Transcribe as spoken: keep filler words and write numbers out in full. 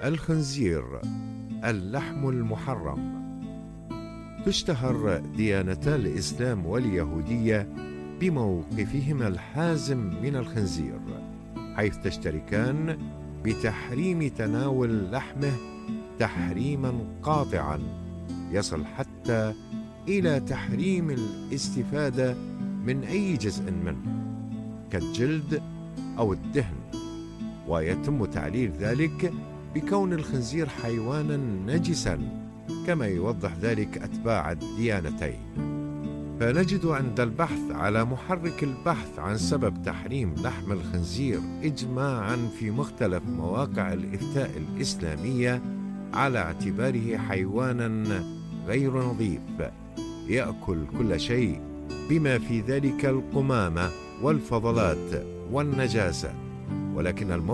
الخنزير اللحم المحرم. تشتهر ديانتا الإسلام واليهودية بموقفهما الحازم من الخنزير، حيث تشتركان بتحريم تناول لحمه تحريما قاطعا يصل حتى إلى تحريم الاستفادة من أي جزء منه كالجلد أو الدهن، ويتم تعليل ذلك بكون الخنزير حيوانا نجسا كما يوضح ذلك أتباع الديانتين. فنجد عند البحث على محرك البحث عن سبب تحريم لحم الخنزير إجماعا في مختلف مواقع الإفتاء الإسلامية على اعتباره حيوانا غير نظيف يأكل كل شيء بما في ذلك القمامة والفضلات والنجاسة، ولكن الموضوع